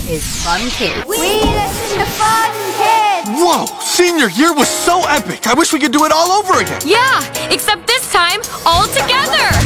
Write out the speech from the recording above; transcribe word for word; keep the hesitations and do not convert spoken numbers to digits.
is Fun Kids. We listen to Fun Kids! Whoa! Senior year was so epic! I wish we could do it all over again! Yeah, except this time, all together!